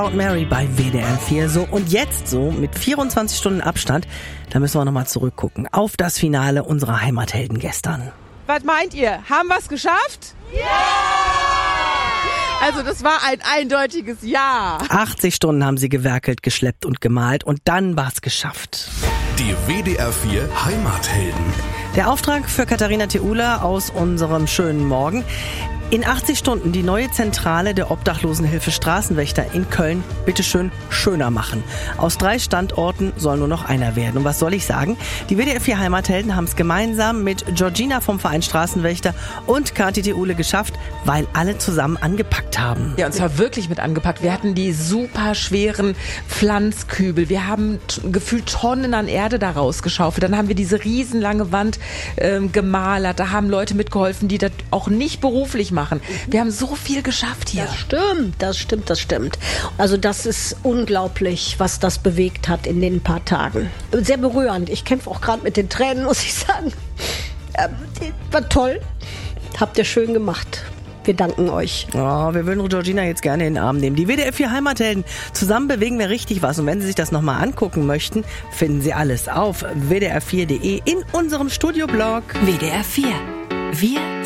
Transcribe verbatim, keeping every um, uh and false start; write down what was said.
Proud Mary bei W D R vier. So, und jetzt so mit vierundzwanzig Stunden Abstand, da müssen wir nochmal zurückgucken auf das Finale unserer Heimathelden gestern. Was meint ihr? Haben wir es geschafft? Ja! Also das war ein eindeutiges Ja. achtzig Stunden haben sie gewerkelt, geschleppt und gemalt und dann war's geschafft. Die W D R vier Heimathelden. Der Auftrag für Katharina Theula aus unserem schönen Morgen. In achtzig Stunden die neue Zentrale der Obdachlosenhilfe Straßenwächter in Köln bitteschön schöner machen. Aus drei Standorten soll nur noch einer werden. Und was soll ich sagen? Die W D R vier Heimathelden haben es gemeinsam mit Georgina vom Verein Straßenwächter und Kathi Theule geschafft, weil alle zusammen angepackt haben. Ja, und zwar wirklich mit angepackt. Wir hatten die super schweren Pflanzkübel. Wir haben t- gefühlt Tonnen an Erde da rausgeschaufelt. Dann haben wir diese riesenlange Wand ähm, gemalert. Da haben Leute mitgeholfen, die das auch nicht beruflich machen. Wir haben so viel geschafft hier. Das stimmt, das stimmt, das stimmt. Also das ist unglaublich, was das bewegt hat in den paar Tagen. Sehr berührend. Ich kämpfe auch gerade mit den Tränen, muss ich sagen. Ähm, war toll. Habt ihr schön gemacht. Wir danken euch. Oh, wir würden Georgina jetzt gerne in den Arm nehmen. Die W D R vier Heimathelden. Zusammen bewegen wir richtig was. Und wenn Sie sich das nochmal angucken möchten, finden Sie alles auf w d r vier punkt d e in unserem Studioblog. W D R vier. Wir